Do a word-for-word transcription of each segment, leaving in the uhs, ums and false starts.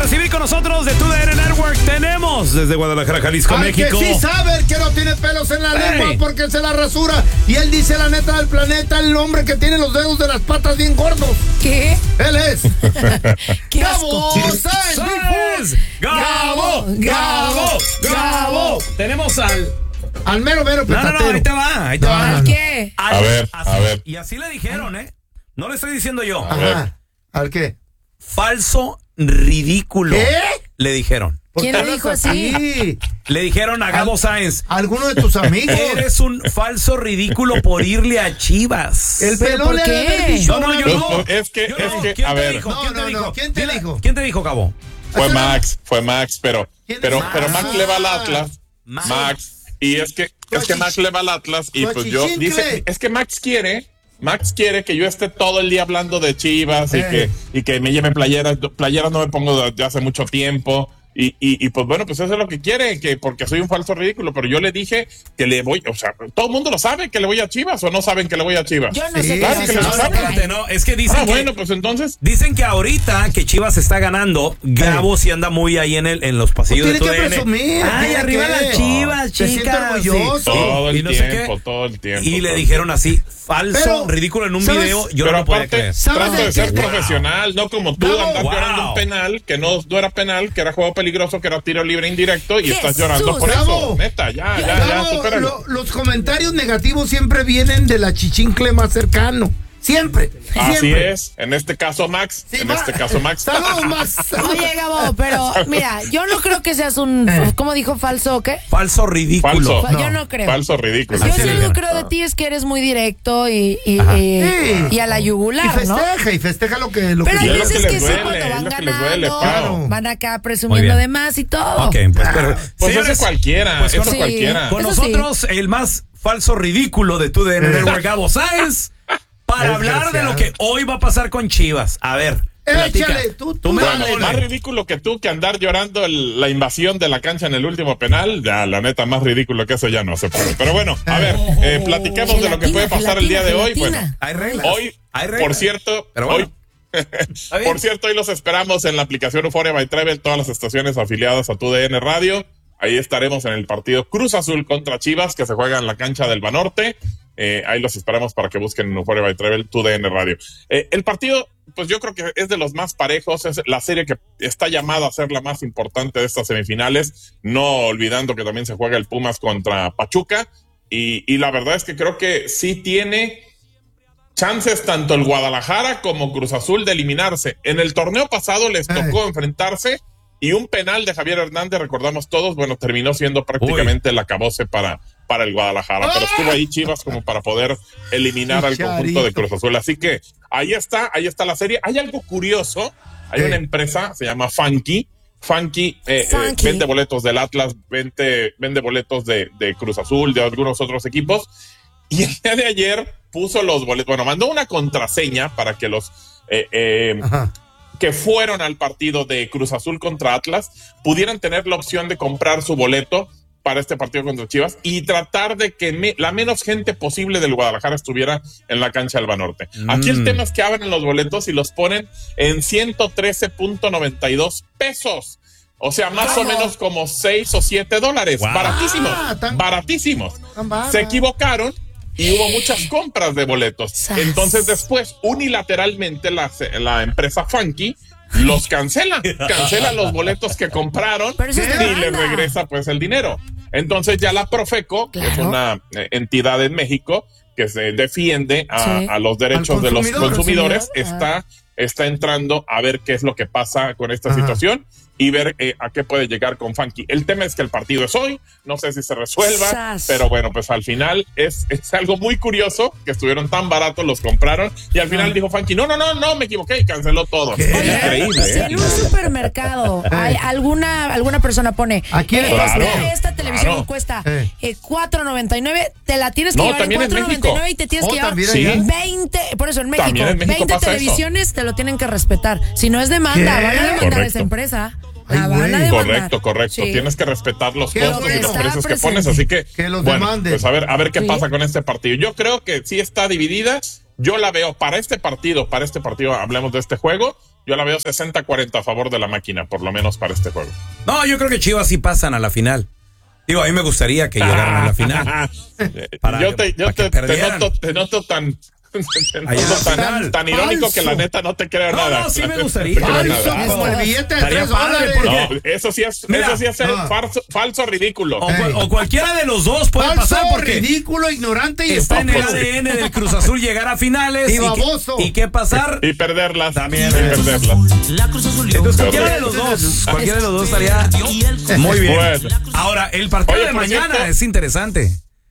recibir con nosotros de T U D N Network. Tenemos desde Guadalajara, Jalisco, Al México. que sí sabe el que no tiene pelos en la Ey. lengua porque se la rasura. Y él dice la neta del planeta, el hombre que tiene los dedos de las patas bien gordos. ¿Qué? Él es ¿Qué Gabo asco? Sáenz. ¡Sáenz! ¡Gabo! ¡Gabo! ¡Gabo! Tenemos al... Al mero mero No, no, petatero. no, ahí te va, ahí te No, va. no, no. ¿Qué? Al- A ver, así- a ver. Y así le dijeron, ¿eh? No le estoy diciendo yo. Ajá. ¿Al qué? Falso ridículo. ¿Qué? Le dijeron. ¿Por ¿Quién qué le hablas dijo así? Le dijeron a Gabo Sáenz. ¿Alguno de tus amigos? Eres un falso ridículo por irle a Chivas. El ¿Pero pelón por le ha de qué? haber dicho No, no, yo Pues, no. pues, es que- Yo es no. que, ¿Quién a te ver. dijo? No, ¿Quién te no, dijo? no. ¿Quién te Dile- dijo? ¿Quién te dijo, Gabo? Fue Ese no- Max, fue Max, pero, ¿Quién es pero, Max? pero Max le va al Atlas. Max. Max. Y es que, Tu es que Max achich- le va al Atlas y tu pues yo achichincle. dice, es que Max quiere, Max quiere que yo esté todo el día hablando de Chivas y Eh. que, y que me lleven playeras. Playeras no me pongo desde hace mucho tiempo. Y, y, y pues bueno, pues eso es lo que quiere, que porque soy un falso ridículo, pero yo le dije que le voy, o sea, todo el mundo lo sabe que le voy a Chivas o no saben que le voy a Chivas. Yo no Sí, sé claro qué que es lo eso. saben. Espérate, no, es que dicen Ah, que, bueno, pues entonces, dicen que ahorita que Chivas está ganando, Gabo sí anda muy ahí en el en los pasillos Pues de tiene que T U D N. presumir, Ay, tiene arriba que. las Chivas, Se siente chicas. orgulloso. Sí. todo Y el no sé tiempo, qué. todo el tiempo. Y le todo el dijeron así, falso, Pero, ridículo en un ¿sabes? video. Yo Pero no lo podía aparte, creer. ¿Sabes trato de de ser qué? profesional, no como tú Bravo. andas Wow. llorando un penal, que no, no era penal, que era juego peligroso, que era tiro libre indirecto y estás Jesús, llorando por bravo. eso. Neta, ya, ya, ya, Gabo, supéralo. lo- los comentarios negativos siempre vienen de la chichincle más cercano. Siempre. Así siempre. es, en este caso Max, Sí, en va. este caso Max. Saludos, Max. Oye, Gabo, pero mira, yo no creo que seas un, Eh. ¿cómo dijo? ¿Falso o qué? Falso ridículo. Falso. Yo no creo. Falso ridículo. Yo Así sí le algo dijeron. creo de ti es que eres muy directo y, y, y, Sí. y a la Y yugular, ¿no? festeja, y festeja lo que lo Pero que hay es lo veces que que, les sí, duele, cuando es van lo que les duele, ganando, claro. van acá Muy presumiendo bien. de más y todo. Ok, pues, pero, Pues señores, eso cualquiera, pues eso con- Sí. cualquiera. Con Eso sí. nosotros, el más falso ridículo de T U D N Network, Gabo Sáenz, para hablar de lo que hoy va a pasar con Chivas. A ver, platica. Échale, tú, tú me dale, das Bueno, mole. más ridículo que tú que andar llorando el- la invasión de la cancha en el último penal, ya la neta más ridículo que eso ya no se puede. Pero bueno, a ver, eh, platiquemos de lo que puede pasar el día de hoy. Bueno, Gelatina. Hay reglas. hoy, Hay reglas. por cierto, Pero bueno. hoy, Está bien. por cierto, hoy los esperamos en la aplicación Euphoria by Travel, todas las estaciones afiliadas a T U D N Radio. Ahí estaremos en el partido Cruz Azul contra Chivas, que se juega en la cancha del Banorte. Eh, ahí los esperamos para que busquen en Euphoria by Travel, T U D N Radio. Eh, el partido, pues yo creo que es de los más parejos, es la serie que está llamada a ser la más importante de estas semifinales, no olvidando que también se juega el Pumas contra Pachuca. Y, y la verdad es que creo que sí tiene chances tanto el Guadalajara como Cruz Azul de eliminarse. En el torneo pasado les tocó Ay. enfrentarse y un penal de Javier Hernández, recordamos todos, bueno, terminó siendo prácticamente el acabose para, para el Guadalajara, pero estuvo ahí Chivas como para poder eliminar al conjunto de Cruz Azul. Así que ahí está, ahí está la serie. Hay algo curioso, hay Eh. una empresa, se llama Funky, Funky, eh, Funky. eh, vende boletos del Atlas, vende, vende boletos de, de Cruz Azul, de algunos otros equipos, y el día de ayer puso los boletos, bueno, mandó una contraseña para que los eh, eh, Ajá. que fueron al partido de Cruz Azul contra Atlas pudieran tener la opción de comprar su boleto para este partido contra Chivas y tratar de que me, la menos gente posible del Guadalajara estuviera en la cancha del Banorte. Mm. Aquí el tema es que abren los boletos y los ponen en ciento trece punto noventa y dos pesos. O sea, más ¿Cómo? o menos como seis o siete dólares. Wow. Baratísimos. Ah, tan- baratísimos. tan barato. Se equivocaron y hubo muchas compras de boletos. Sas. Entonces después, unilateralmente, la, la empresa Funky los cancela. Cancela los boletos que compraron Pero eso es y demanda. les regresa pues el dinero. Entonces ya la Profeco, que es Claro. una eh, entidad en México que se defiende a, Sí. a los derechos Al de los consumidor. consumidores, Consumidor, está, está entrando a ver qué es lo que pasa con esta Ajá. situación y ver eh, a qué puede llegar con Funky. El tema es que el partido es hoy, no sé si se resuelva, Sas. pero bueno, pues al final es, es algo muy curioso que estuvieron tan baratos, los compraron y al final dijo Funky, no, no, no, no, me equivoqué y canceló todo. ¿Qué? Increíble, Si ¿eh? en un supermercado hay alguna, alguna persona pone Aquí eh, Claro, esta, esta televisión claro. cuesta Eh. eh, cuatro noventa y nueve, te la tienes que No, llevar en también en cuatro noventa y nueve y te tienes Oh, que llevar también allá. veinte, por eso en México, También en México veinte pasa eso. televisiones te lo tienen que respetar. Si no es demanda, ¿Qué? van a demandar a esa Correcto. empresa. Ay, La van a güey. demandar. Correcto, correcto. Sí. Tienes que respetar los Que costos lo y los está precios que presente. pones, así que, Que los bueno, demanden. pues a ver, a ver qué Sí. pasa con este partido. Yo creo que sí está dividida. Yo la veo para este partido, para este partido, hablemos de este juego. yo la veo sesenta cuarenta a favor de la máquina, por lo menos para este juego. No, yo creo que Chivas sí pasan a la final. Digo, a mí me gustaría que llegaran a la final. Para yo te, yo te, te, noto, te noto tan... No, tan, tan irónico que la neta no te creo no, nada. No, sí me gustaría. Falso, como el billete de tres dólares. No, eso sí es, Mira, eso sí es no. falso, falso, ridículo. O, o cualquiera de los dos puede falso, pasar porque ridículo, ignorante y está en el A D N del Cruz Azul llegar a finales y, y, baboso. que, y qué pasar y perderlas también. Y perderlas. Entonces cualquiera de los dos, cualquiera de los dos estaría muy bien. Bueno. Ahora el partido Oye, de mañana cierto, es interesante.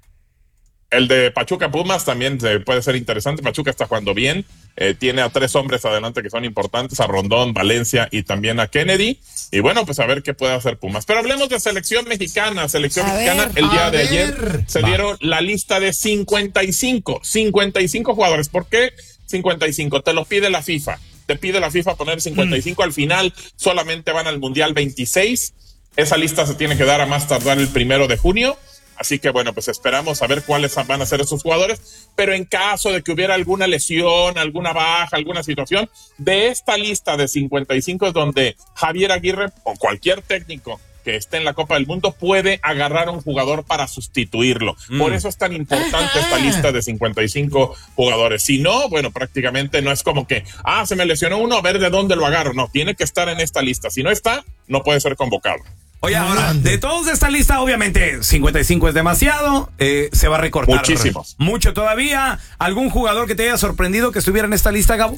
El de Pachuca Pumas también puede ser interesante. Pachuca está jugando bien. Eh, tiene a tres hombres adelante que son importantes, a Rondón, Valencia y también a Kennedy. Y bueno, pues a ver qué puede hacer Pumas. Pero hablemos de selección mexicana. Selección a mexicana, ver, el día de ver. ayer se Va. dieron la lista de cincuenta y cinco. cincuenta y cinco jugadores. ¿Por qué cincuenta y cinco? Te lo pide la FIFA. Te pide la FIFA poner cincuenta y cinco. Mm. Al final solamente van al Mundial veintiséis. Esa lista se tiene que dar a más tardar el primero de junio. Así que bueno, pues esperamos a ver cuáles van a ser esos jugadores, pero en caso de que hubiera alguna lesión, alguna baja, alguna situación, de esta lista de cincuenta y cinco es donde Javier Aguirre o cualquier técnico que esté en la Copa del Mundo puede agarrar a un jugador para sustituirlo. Mm. Por eso es tan importante esta lista de cincuenta y cinco jugadores. Si no, bueno, prácticamente no es como que, ah, se me lesionó uno, a ver de dónde lo agarro. No, tiene que estar en esta lista. Si no está, no puede ser convocado. Oye, ahora, de todos de esta lista, obviamente, cincuenta y cinco es demasiado, eh, se va a recortar. Muchísimos. Mucho todavía. ¿Algún jugador que te haya sorprendido que estuviera en esta lista, Gabo?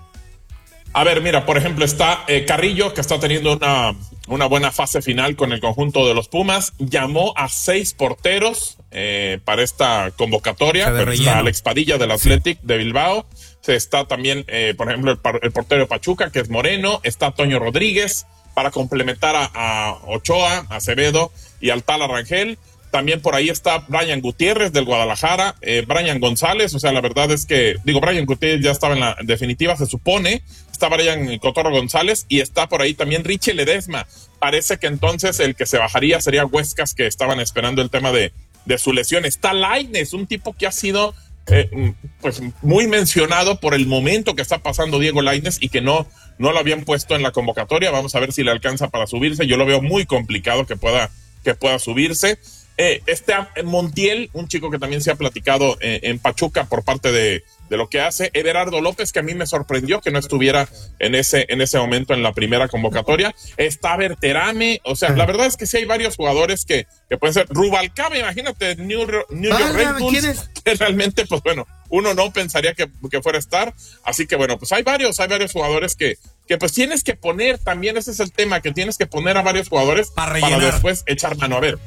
A ver, mira, por ejemplo, está eh, Carrillo, que está teniendo una, una buena fase final con el conjunto de los Pumas. Llamó a seis porteros eh, para esta convocatoria. Pero está Alex Padilla del Athletic sí. de Bilbao. Se está también, eh, por ejemplo, el, el portero de Pachuca, que es Moreno. Está Toño Rodríguez, para complementar a, a Ochoa, a Acevedo y al Tala Rangel. También por ahí está Brian Gutiérrez del Guadalajara, eh, Brian González, o sea, la verdad es que, digo, Brian Gutiérrez ya estaba en la definitiva, se supone, está Brian Cotorro González y está por ahí también Richie Ledesma. Parece que entonces el que se bajaría sería Huescas, que estaban esperando el tema de, de su lesión. Está Lainez, un tipo que ha sido eh, pues muy mencionado por el momento que está pasando Diego Lainez y que no No lo habían puesto en la convocatoria. Vamos a ver si le alcanza para subirse. Yo lo veo muy complicado que pueda, que pueda subirse. Eh, este Montiel, un chico que también se ha platicado eh, en Pachuca por parte de, de lo que hace. Everardo López, que a mí me sorprendió que no estuviera en ese, en ese momento en la primera convocatoria. Está Berterame. O sea, la verdad es que sí hay varios jugadores que, que pueden ser. Rubalcaba, imagínate, New, New York Red Bulls, que realmente, pues bueno, uno no pensaría que, que fuera a estar. Así que bueno, pues hay varios, hay varios jugadores que, que pues tienes que poner también, ese es el tema, que tienes que poner a varios jugadores para, para después echar mano. A ver.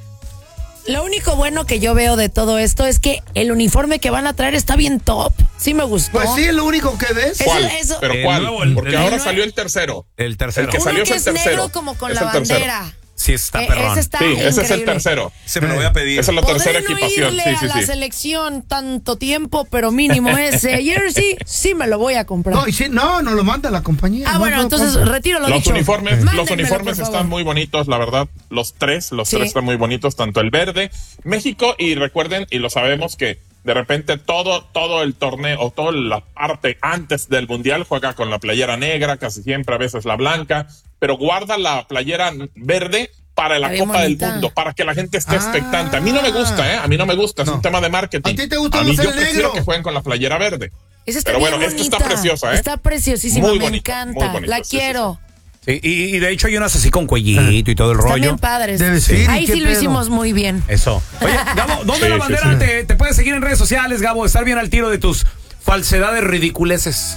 Lo único bueno que yo veo de todo esto es que el uniforme que van a traer está bien top. Sí me gustó. Pues sí, es lo único que ves. ¿Cuál? Eso, eso. ¿Pero cuál? Nuevo, el, Porque el, ahora el, salió el tercero. El tercero. El que salió que es el es tercero. Negro como con es la bandera. Sí, está eh, perrón. Ese está sí, increíble. Ese es el tercero. Se me lo voy a pedir. Esa es la tercera no equipación. Irle sí, sí, a sí. la selección tanto tiempo, pero mínimo ese jersey sí me lo voy a comprar. No, y sí, no, no lo manda la compañía. Ah, no, bueno, no, entonces compra. retiro lo los dicho. uniformes, Mándenmelo, los uniformes están muy bonitos, la verdad. Los tres, los sí. tres están muy bonitos, tanto el verde, México, y recuerden, y lo sabemos que de repente todo, todo el torneo, o toda la parte antes del mundial juega con la playera negra, casi siempre, a veces la blanca, pero guarda la playera verde para la Copa bonita. del Mundo, para que la gente esté ah, expectante. A mí no me gusta, ¿eh? A mí no me gusta, es no. un tema de marketing. ¿A ti te gusta A mí el yo negro? prefiero que jueguen con la playera verde. Esa está Pero bueno, bien esta bonita. está preciosa, ¿eh? Está preciosísima, muy me bonita, encanta, muy bonita, la sí, quiero. Sí, y, y de hecho hay unas así con cuellito y todo el rollo. Están bien padres. Debe ser, Ahí sí pedo? lo hicimos muy bien. Eso. Oye, Gabo, ¿dónde sí, la bandera sí, sí. Te, te puedes seguir en redes sociales, Gabo? Estar bien al tiro de tus falsedades ridiculeces.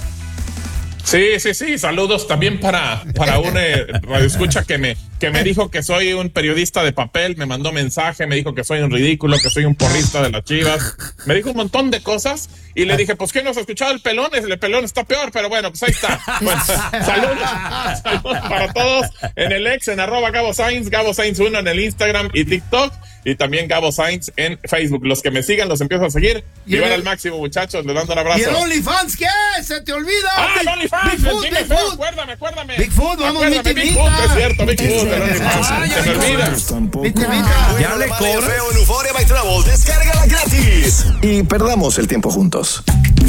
Sí, sí, sí, saludos también para, para un eh, radioescucha que me, que me dijo que soy un periodista de papel, me mandó mensaje, me dijo que soy un ridículo, que soy un porrista de las Chivas, me dijo un montón de cosas y le dije, pues ¿qué no has escuchado el pelón? El pelón está peor, pero bueno, pues ahí está. Bueno, saludos, saludos para todos en el ex, en arroba Gabo Sainz, Gabo Sainz uno en el Instagram y TikTok. Y también Gabo Sainz en Facebook. Los que me sigan los empiezo a seguir. Y van al máximo, muchachos. Les dando un abrazo. ¿Y el OnlyFans qué? ¿Se te olvida? ¡Ah, el OnlyFans! Bigfoot, Big Bigfoot. Acuérdame, acuérdame. Bigfoot, vamos, Acuérdame, Bigfoot, es cierto, Bigfoot, el OnlyFans. Se me olvida. Ya le cobras. En Euphoria by Travel, descárgala gratis. Y perdamos el tiempo juntos.